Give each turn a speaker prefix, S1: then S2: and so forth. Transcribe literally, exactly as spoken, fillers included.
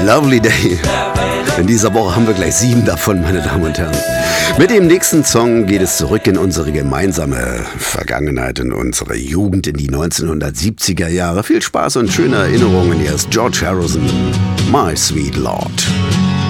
S1: Lovely Day. In dieser Woche haben wir gleich sieben davon, meine Damen und Herren. Mit dem nächsten Song geht es zurück in unsere gemeinsame Vergangenheit, in unsere Jugend, in die neunzehnhundertsiebziger Jahre. Viel Spaß und schöne Erinnerungen. Hier ist George Harrison, My Sweet Lord.